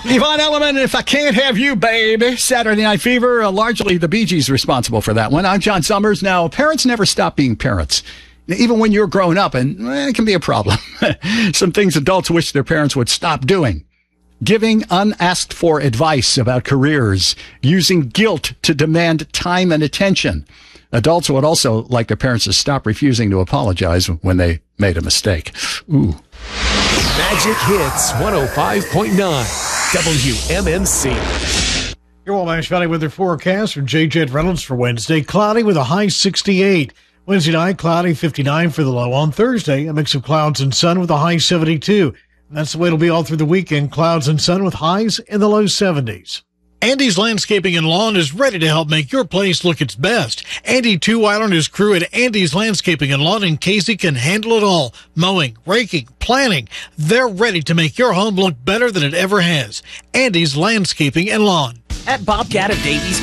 Yvonne Elliman, If I Can't Have You, Baby. Saturday Night Fever, largely the Bee Gees responsible for that one. I'm John Summers. Now, parents never stop being parents, even when you're grown up, and it can be a problem. Some things adults wish their parents would stop doing. Giving unasked for advice about careers, using guilt to demand time and attention. Adults would also like their parents to stop refusing to apologize when they made a mistake. Ooh. Magic Hits 105.9 WMMC. Your Wabash Valley weather forecast from J.J. Reynolds for Wednesday. Cloudy with a high 68. Wednesday night, cloudy, 59 for the low. On Thursday, a mix of clouds and sun with a high 72. And that's the way it'll be all through the weekend. Clouds and sun with highs in the low 70s. Andy's Landscaping and Lawn is ready to help make your place look its best. Andy Two-Wile and his crew at Andy's Landscaping and Lawn in Casey can handle it all. Mowing, raking, planting. They're ready to make your home look better than it ever has. Andy's Landscaping and Lawn. At Bobcat of Davies